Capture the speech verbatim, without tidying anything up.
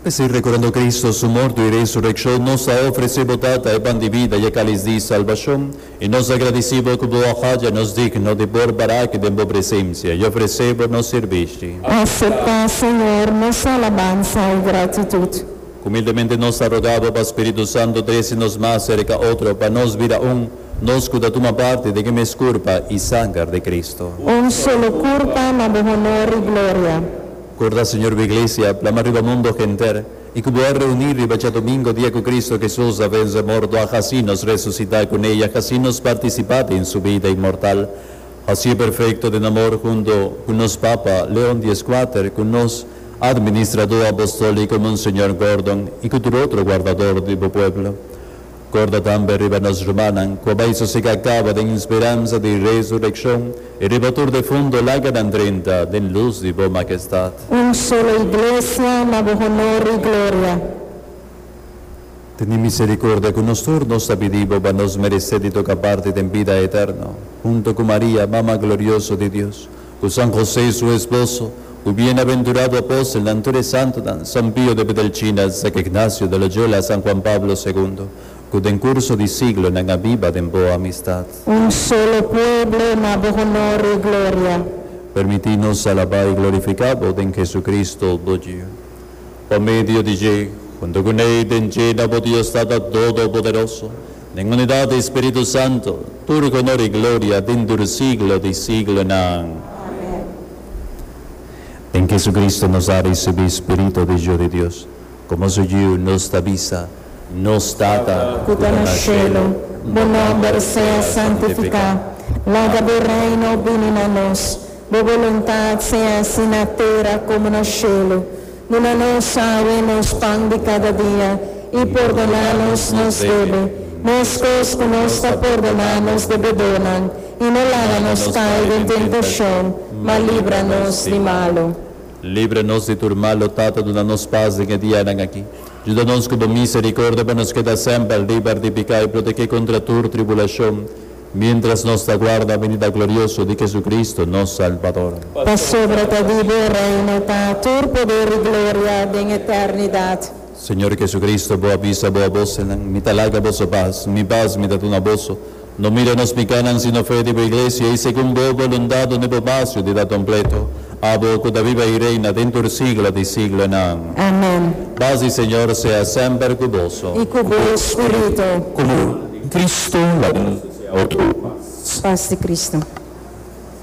Así, recordando Cristo, su muerte y resurrección, nos ha ofrecido data y pan de vida y cáliz de salvación, y nos agradecemos que vos nos digno de borbarar de tu presencia, y ofrecemos nos serviste. Acepta, Señor, nuestra alabanza y gratitud. Humildemente nos ha rogado para Espíritu Santo, nos más cerca otro, para nos vida un, nos cuida tu parte de que me esculpa y sangre de Cristo. Un solo culpa, ma de honor y gloria. Recuerda, Señor, la Iglesia, la arriba mundo gente, y que pueda reunir y vaya domingo, día que Cristo Jesús ha vencido muerto, así nos resucitar con ella, así nos participar en su vida inmortal. Así perfecto de amor junto con nos Papa León diecicuatro, con nos administrador apostólico Monseñor Gordon y con tu otro guardador de tu pueblo. Corda también arriba nos romanan, cuando se acaba de esperanza de resurrección, y rebatur de fondo la gran treinta de luz de tu majestad. Un solo iglesia, ma de honor y gloria. Ten misericordia con nosotros, nos pedimos para nos merecer y tocar parte de vida eterna, junto con María, Mamá gloriosa de Dios, con San José su esposo, con bienaventurado apóstol, Antore Santo, San Pío de Pedelchina, San Ignacio de Loyola, San Juan Pablo segundo, con en curso de siglo en la viva de boa amistad. Un solo pueblo, ma de honor y gloria. Permitinos alabar y glorificar en Jesucristo, Dios. Por medio de Él, junto con Él, en llena por Dios Estado Todopoderoso, en unidad de Espíritu Santo, tu honor y gloria dentro del siglo de siglo. Amén. En Jesucristo nos ha recibido Espíritu de Dios de Dios, como su Dios nos avisa, nos data, Cuda cielo, buen nombre sea santificado, laga del reino viene a nos, de voluntad sea así en la tierra como en el cielo. Dona nos hoy nos pan de cada día, y perdonarnos nos debe, nuestros que nos perdonamos debedonan, y no háganos caer en tentación, mas líbranos de malo. Líbranos de tu malo, Tata, dona-nos paz en el día aquí. Ajuda-nos com misericordia para nos quedar sempre liber de pecado y proteger contra tu tribulación, mientras nos aguarda la venida gloriosa de Jesucristo, nuestro Salvador. Pa sobre te vive reino, ta tu poder y gloria en eternidad. Señor Jesucristo, boa visa, boa voz, mi talaga vosa paz, mi paz mi da una voz. No mira nos picanan sino fe de la iglesia y según vos voluntad de popacio de da completo. A vos da viva y reina dentro del siglo de siglo. Amén. Paz y Señor sea siempre con vos. Y con vos, Espíritu. Como Cristo la Paz de Cristo.